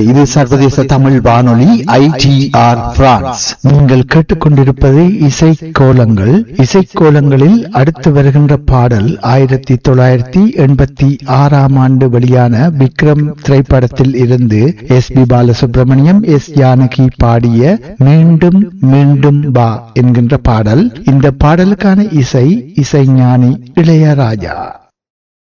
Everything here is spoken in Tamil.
இது சர்வதேச தமிழ் வானொலி ITR பிரான்ஸ். நீங்கள் கேட்டுக்கொண்டிருப்பது இசைக்கோலங்கள். இசைக்கோலங்களில் அடுத்து வருகின்ற பாடல் 1986 ஆண்டு வெளியான விக்ரம் திரைப்படத்தில் இருந்து SP பாலசுப்ரமணியம், S ஜானகி பாடிய மீண்டும் மீண்டும் வா என்கின்ற பாடல். இந்த பாடலுக்கான இசைஞானி இளையராஜா.